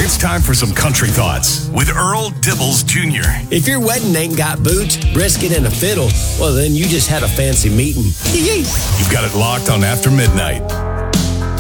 It's time for some country thoughts with Earl Dibbles Jr. If your wedding ain't got boots, brisket, and a fiddle, well, then you just had a fancy meeting. You've got it locked on After Midnight.